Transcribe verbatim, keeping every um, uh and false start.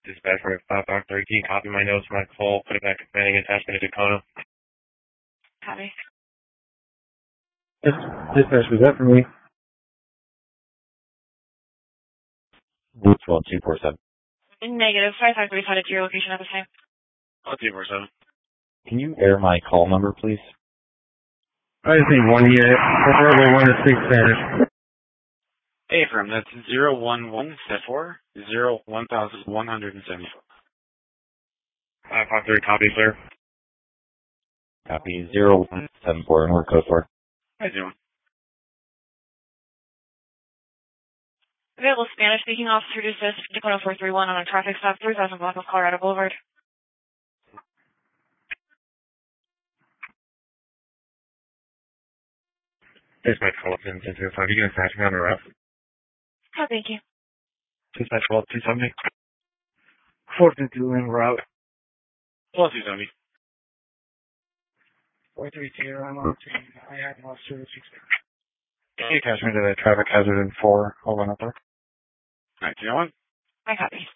Dispatch for five five thirteen. Copy my notes, my call, put it back at Manning attachment to Dakota. Copy. Dispatch, was that for me? Route twelve two four seven. Negative. five five three headed to your location at the time. Oh, two four seven. Can you air my call number, please? I just need one unit. Preferably one to six Spanish. Hey, firm, that's zero one one set four zero one thousand one hundred and seventy four. Five five three. Copy, sir. Copy zero one seven four and we're code four. How you doing? Available Spanish speaking officer to assist Dakota four three one on a traffic stop three thousand block of Colorado Boulevard. Dispatch call up in ten zero five. You can attach me on the route. Oh, thank you. Dispatch call up two seventy. four two two en route. Well, two seventy. four three two, I'm on to I have lost service. Can you attach me to the traffic hazard in four oh one up there? Alright, you know what? I copy.